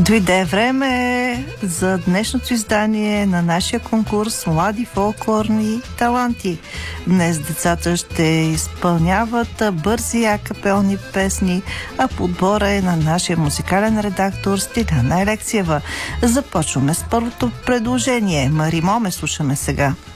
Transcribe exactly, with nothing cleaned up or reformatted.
Дойде време за днешното издание на нашия конкурс Млади фолклорни таланти. Днес децата ще изпълняват бързи акапелни песни, а подбора е на нашия музикален редактор Стиляна Алексиева. Започваме с първото предложение. Мари Моме слушаме сега.